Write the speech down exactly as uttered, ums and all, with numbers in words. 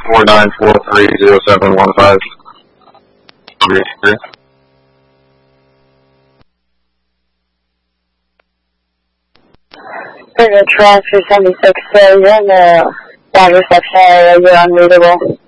four nine four three zero seven one five. For the transfer seventy-six, so you're in the bad reception area, you're unreadable.